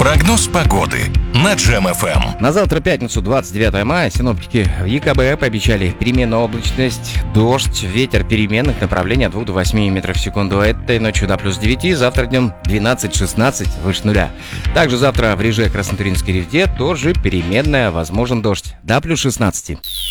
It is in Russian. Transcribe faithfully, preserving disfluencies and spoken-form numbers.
Прогноз погоды на Джем эф эм. На завтра, пятницу, двадцать девятое мая, синоптики в е ка бэ пообещали переменную облачность, дождь, ветер переменных направлений от двух до восьми метров в секунду. Этой ночью до плюс девяти, завтра днем двенадцать-шестнадцать, выше нуля. Также завтра в Риже, Краснотуринске, Ревде тоже переменная, возможен дождь, до плюс шестнадцати.